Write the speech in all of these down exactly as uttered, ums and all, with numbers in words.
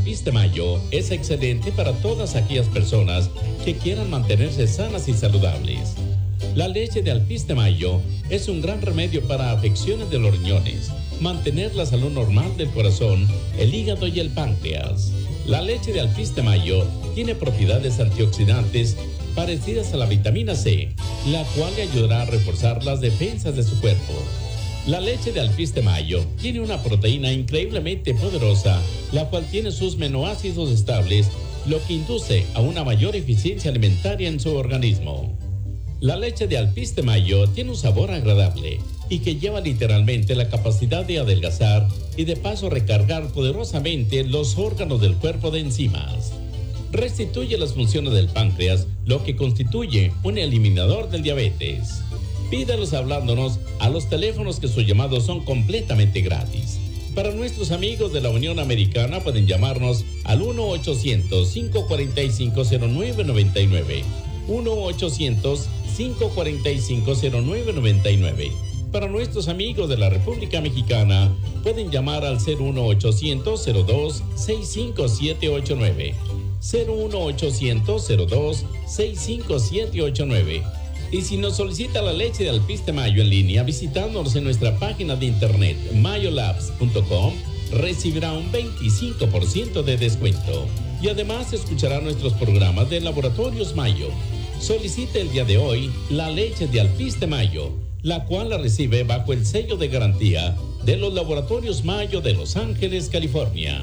Alpiste Mayo es excelente para todas aquellas personas que quieran mantenerse sanas y saludables. La leche de Alpiste Mayo es un gran remedio para afecciones de los riñones, mantener la salud normal del corazón, el hígado y el páncreas. La leche de Alpiste Mayo tiene propiedades antioxidantes parecidas a la vitamina C, la cual le ayudará a reforzar las defensas de su cuerpo. La leche de Alpiste Mayo tiene una proteína increíblemente poderosa, la cual tiene sus aminoácidos estables, lo que induce a una mayor eficiencia alimentaria en su organismo. La leche de Alpiste Mayo tiene un sabor agradable y que lleva literalmente la capacidad de adelgazar y de paso recargar poderosamente los órganos del cuerpo de enzimas. Restituye las funciones del páncreas, lo que constituye un eliminador del diabetes. Pídalos hablándonos a los teléfonos que sus llamados son completamente gratis. Para nuestros amigos de la Unión Americana pueden llamarnos al uno ochocientos, cinco cuatro cinco, cero nueve nueve nueve. uno ochocientos, cinco cuatro cinco, cero nueve nueve nueve. Para nuestros amigos de la República Mexicana pueden llamar al cero uno ochocientos, cero dos, seis cinco siete ocho nueve. cero uno ochocientos, cero dos, seis cinco siete ocho nueve. Y si nos solicita la leche de Alpiste Mayo en línea visitándonos en nuestra página de internet mayolabs punto com, recibirá un veinticinco por ciento de descuento. Y además escuchará nuestros programas de Laboratorios Mayo. Solicite el día de hoy la leche de Alpiste Mayo, la cual la recibe bajo el sello de garantía de los Laboratorios Mayo de Los Ángeles, California.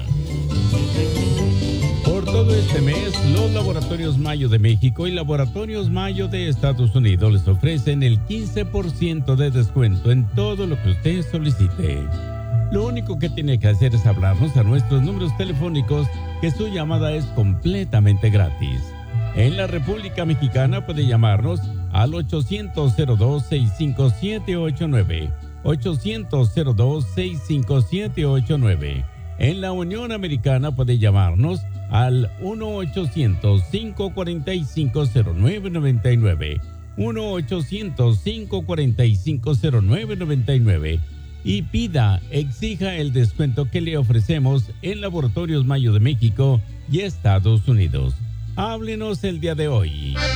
Por todo este mes, los Laboratorios Mayo de México y Laboratorios Mayo de Estados Unidos les ofrecen el quince por ciento de descuento en todo lo que usted solicite. Lo único que tiene que hacer es hablarnos a nuestros números telefónicos, que su llamada es completamente gratis. En la República Mexicana puede llamarnos al ochocientos, cero dos, seis cinco siete ocho nueve, ochocientos, cero dos, seis cinco siete ocho nueve. En la Unión Americana puede llamarnos al uno ochocientos, cinco cuatro cinco, cero nueve nueve nueve, uno ochocientos, cinco cuatro cinco, cero nueve nueve nueve, y pida, exija el descuento que le ofrecemos en Laboratorios Mayo de México y Estados Unidos. Háblenos el día de hoy.